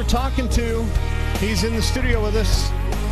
Talking to, he's in the studio with us,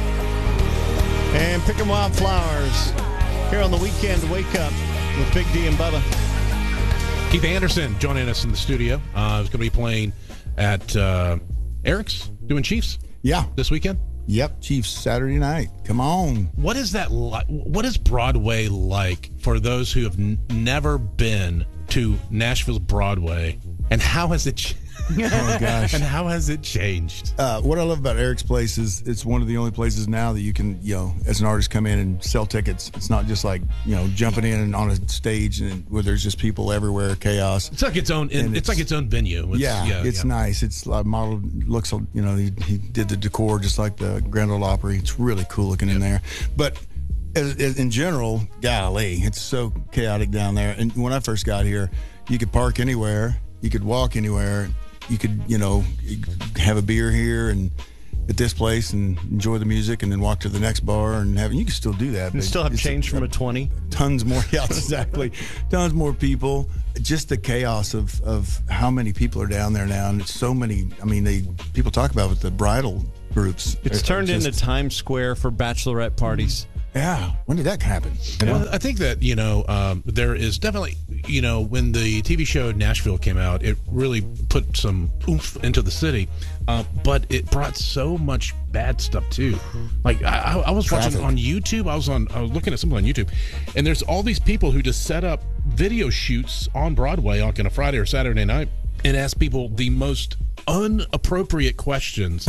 and Picking Wildflowers here on the weekend wake up with Big D and Bubba. Keith Anderson joining us in the studio. He's going to be playing at Eric's, doing Chiefs. Yeah, this weekend. Yep, Chiefs Saturday night. Come on. What is that like? What is Broadway like for those who have never been to Nashville's Broadway? And how has it? Oh gosh! And how has it changed? What I love about Eric's place is it's one of the only places now that you can, as an artist, come in and sell tickets. It's not just like jumping in and on a stage and where there's just people everywhere, chaos. It's like its own. It's like its own venue. It's nice. It's modeled. Looks, he did the decor just like the Grand Ole Opry. It's really cool looking in there. But in general, golly, it's so chaotic down there. And when I first got here, you could park anywhere, you could walk anywhere. You could, have a beer here and at this place and enjoy the music and then walk to the next bar and you can still do that. And still have change from a 20? Tons more, yeah, exactly. Tons more people. Just the chaos of how many people are down there now. And it's so many, people talk about with the bridal groups. It's turned into Times Square for bachelorette parties. Yeah. When did that happen? Well, I think that, there is definitely, when the TV show Nashville came out, it really put some oomph into the city. But it brought so much bad stuff, too. Like, I was watching on YouTube. I was looking at something on YouTube. And there's all these people who just set up video shoots on Broadway on a Friday or Saturday night and ask people the most inappropriate questions.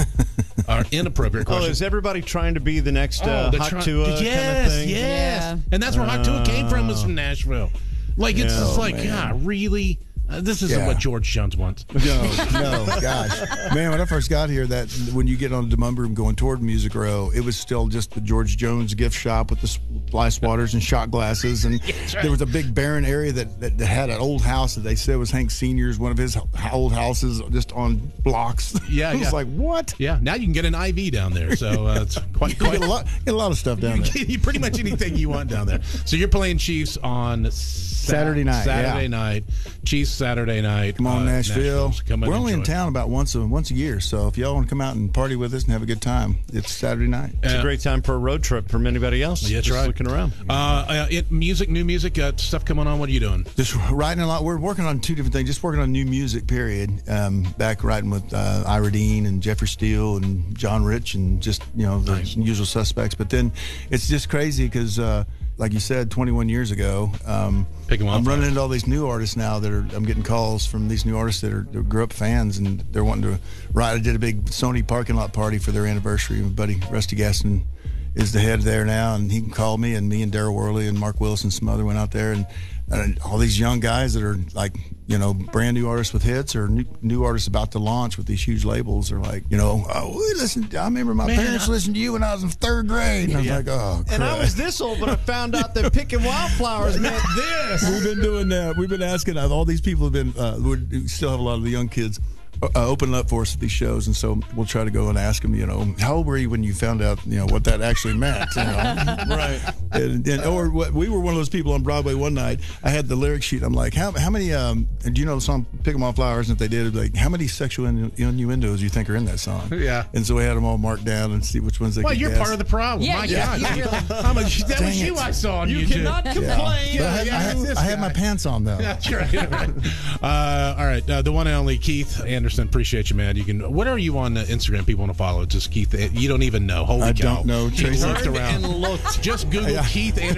Oh, is everybody trying to be the next Hot Tua kind of thing? Yes. Yeah. And that's where Hot Tua came from, was from Nashville. Like, it's just like, God, really? This isn't what George Jones wants. No, gosh. Man, when I first got here, when you get on the Demumber Room going toward Music Row, it was still just the George Jones gift shop with the splice waters and shot glasses. And there was a big barren area that had an old house that they said was Hank Sr.'s, one of his old houses just on blocks. Yeah, it was like, what? Yeah, now you can get an IV down there. So it's quite get a lot of stuff down there. You pretty much anything you want down there. So you're playing Chiefs on Saturday night. Saturday night. Chiefs Saturday night. Come on, Nashville. We're only in town about once a year, so if y'all want to come out and party with us and have a good time, it's Saturday night. It's a great time for a road trip from anybody else. Yeah, that's just right. Looking around. New music, stuff coming on. What are you doing? Just writing a lot. We're working on two different things. Just working on new music, period. Back writing with Ira Dean and Jeffrey Steele and John Rich and just, the usual suspects. But then it's just crazy because, like you said, 21 years ago, I'm running into all these new artists now I'm getting calls from these new artists that grew up fans and they're wanting to write. I did a big Sony parking lot party for their anniversary. My buddy Rusty Gaston is the head there now, and he called me, and me and Daryl Worley and Mark Willis and some other went out there, and all these young guys that are like, brand new artists with hits or new artists about to launch with these huge labels are like, I remember my parents listened to you when I was in third grade. And I was like, oh, crap. And I was this old, but I found out that Picking Wildflowers meant this. We've been doing that. We've been asking, all these people have been, we still have a lot of the young kids open up for us at these shows, and so we'll try to go and ask them, how old were you when you found out, what that actually meant, Right. We were one of those people on Broadway one night. I had the lyric sheet. I'm like, how many, do you know the song Pick 'em Off Flowers? And if they did, it'd be like, how many sexual innuendos do you think are in that song? Yeah. And so we had them all marked down and see which ones they could guess. Well, you're part of the problem. Yeah, My God. That was you I saw on You YouTube. cannot complain. But I had my pants on, though. That's right. All right. The one and only Keith Anderson. Appreciate you, man. What are you on Instagram? People want to follow. Just Keith. You don't even know. Holy cow. I don't know. He Tracy. turned around and looked. Just Google Keith Anderson.